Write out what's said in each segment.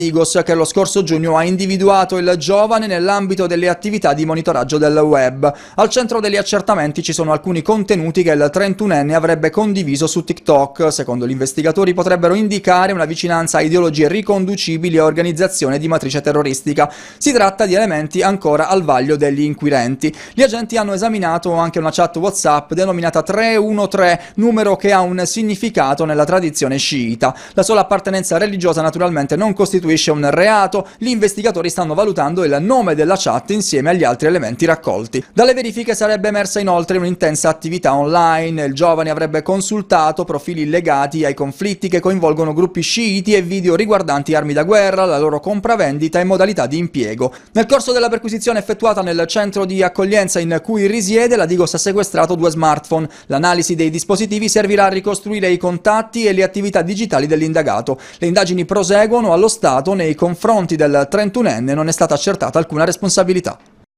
Digos, che lo scorso giugno ha individuato il giovane nell'ambito delle attività di monitoraggio del web. Al centro degli accertamenti ci sono alcuni contenuti che il 31enne avrebbe condiviso su TikTok. Secondo gli investigatori potrebbero indicare una vicinanza a ideologie riconducibili a organizzazione di matrice terroristica. Si tratta di elementi ancora al vaglio degli inquirenti. Gli agenti hanno esaminato anche una chat WhatsApp denominata 313, numero che ha un significato nella tradizione sciita. La sola appartenenza religiosa naturalmente non costituisce un reato. Gli investigatori stanno valutando il nome della chat insieme agli altri elementi raccolti. Dalle verifiche sarebbe emersa inoltre un'intensa attività online. Il giovane avrebbe consultato profili legati ai conflitti che coinvolgono gruppi sciiti e video riguardanti armi da guerra, la loro compravendita e modalità di impiego. Nel corso della perquisizione effettuata nel centro di accoglienza in cui risiede, la Digos ha sequestrato 2 smartphone. L'analisi dei dispositivi servirà a ricostruire i contatti e le attività digitali dell'indagato. Le indagini proseguono. Allo Stato nei confronti del 31enne non è stata accertata alcuna responsabilità.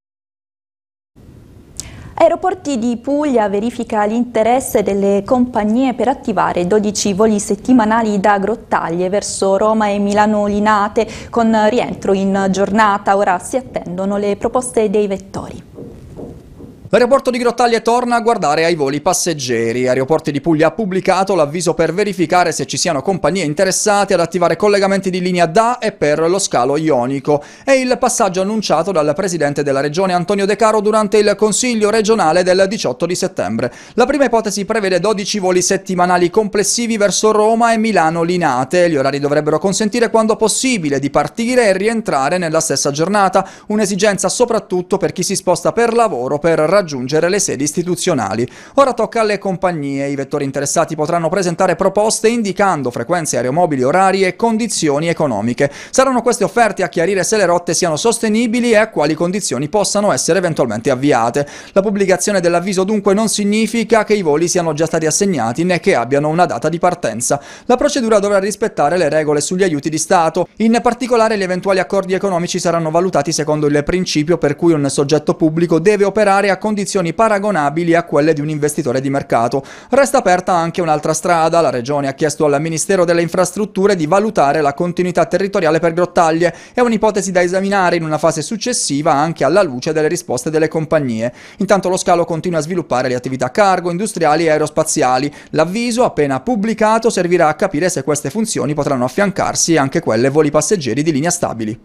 Aeroporti di Puglia verifica l'interesse delle compagnie per attivare 12 voli settimanali da Grottaglie verso Roma e Milano Linate con rientro in giornata. Ora si attendono le proposte dei vettori. L'aeroporto di Grottaglie torna a guardare ai voli passeggeri. Aeroporti di Puglia ha pubblicato l'avviso per verificare se ci siano compagnie interessate ad attivare collegamenti di linea da e per lo scalo ionico. È il passaggio annunciato dal presidente della regione Antonio De Caro durante il consiglio regionale del 18 di settembre. La prima ipotesi prevede 12 voli settimanali complessivi verso Roma e Milano Linate. Gli orari dovrebbero consentire quando possibile di partire e rientrare nella stessa giornata, un'esigenza soprattutto per chi si sposta per lavoro per raggiungere le sedi istituzionali. Ora tocca alle compagnie. I vettori interessati potranno presentare proposte indicando frequenze aeromobili, orari e condizioni economiche. Saranno queste offerte a chiarire se le rotte siano sostenibili e a quali condizioni possano essere eventualmente avviate. La pubblicazione dell'avviso dunque non significa che i voli siano già stati assegnati né che abbiano una data di partenza. La procedura dovrà rispettare le regole sugli aiuti di Stato. In particolare gli eventuali accordi economici saranno valutati secondo il principio per cui un soggetto pubblico deve operare a condizioni paragonabili a quelle di un investitore di mercato. Resta aperta anche un'altra strada. La Regione ha chiesto al Ministero delle Infrastrutture di valutare la continuità territoriale per Grottaglie. È un'ipotesi da esaminare in una fase successiva anche alla luce delle risposte delle compagnie. Intanto lo scalo continua a sviluppare le attività cargo, industriali e aerospaziali. L'avviso, appena pubblicato, servirà a capire se queste funzioni potranno affiancarsi anche quelle voli passeggeri di linea stabili.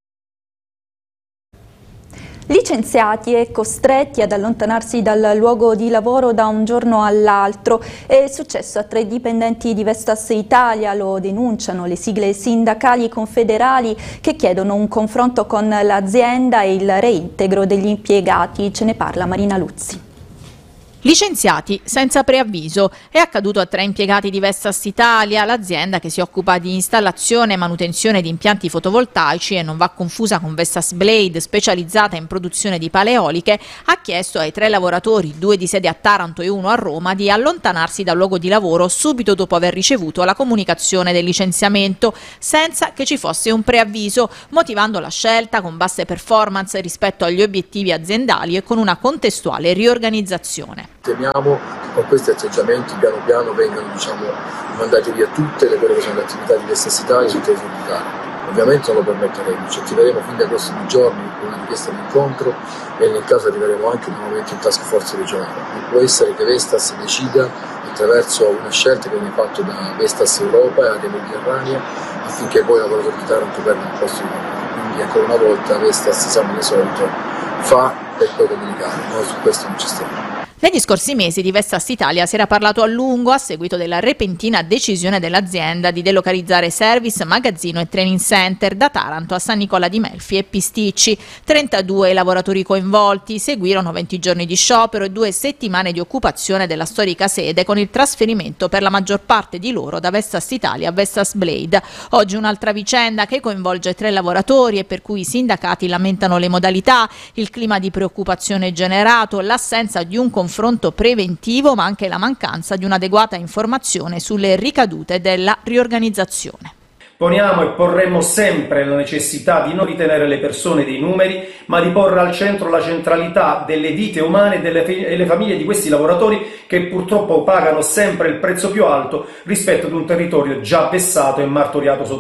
Licenziati e costretti ad allontanarsi dal luogo di lavoro da un giorno all'altro. È successo a 3 dipendenti di Vestas Italia, lo denunciano le sigle sindacali confederali che chiedono un confronto con l'azienda e il reintegro degli impiegati. Ce ne parla Marina Luzzi. Licenziati senza preavviso. È accaduto a 3 impiegati di Vestas Italia, l'azienda che si occupa di installazione e manutenzione di impianti fotovoltaici e non va confusa con Vestas Blade, specializzata in produzione di pale eoliche, ha chiesto ai 3 lavoratori, 2 di sede a Taranto e 1 a Roma, di allontanarsi dal luogo di lavoro subito dopo aver ricevuto la comunicazione del licenziamento, senza che ci fosse un preavviso, motivando la scelta con basse performance rispetto agli obiettivi aziendali e con una contestuale riorganizzazione. Temiamo che con questi atteggiamenti piano piano vengano mandate via tutte quelle che sono le attività di Vestas Italia sul territorio d'Italia. Ovviamente non lo permetteremo, ci attiveremo fin dai prossimi giorni con una richiesta di incontro e nel caso arriveremo anche nuovamente in task force regionale. Non può essere che Vestas decida attraverso una scelta che viene fatta da Vestas Europa e area mediterranea affinché poi i lavoratori di Taranto perdano il posto di lavoro. Quindi ancora una volta Vestas, siamo di solito, fa per poi comunicare, noi su questo non ci stiamo. Negli scorsi mesi di Vestas Italia si era parlato a lungo a seguito della repentina decisione dell'azienda di delocalizzare service, magazzino e training center da Taranto a San Nicola di Melfi e Pisticci. 32 lavoratori coinvolti, seguirono 20 giorni di sciopero e 2 settimane di occupazione della storica sede con il trasferimento per la maggior parte di loro da Vestas Italia a Vestas Blade. Oggi un'altra vicenda che coinvolge 3 lavoratori e per cui i sindacati lamentano le modalità, il clima di preoccupazione generato, l'assenza di un confronto preventivo ma anche la mancanza di un'adeguata informazione sulle ricadute della riorganizzazione. Poniamo e porremo sempre la necessità di non ritenere le persone dei numeri, ma di porre al centro la centralità delle vite umane e delle famiglie di questi lavoratori che purtroppo pagano sempre il prezzo più alto rispetto ad un territorio già vessato e martoriato sotto